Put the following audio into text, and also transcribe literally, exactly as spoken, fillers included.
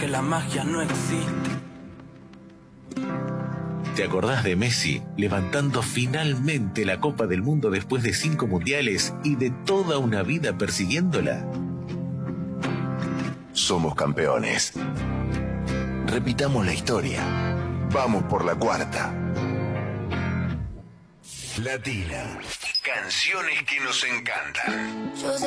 que la magia no existe. ¿Te acordás de Messi levantando finalmente la Copa del Mundo después de cinco mundiales y de toda una vida persiguiéndola? Somos campeones. Repitamos la historia. Vamos por la cuarta. Latina. Canciones que nos encantan.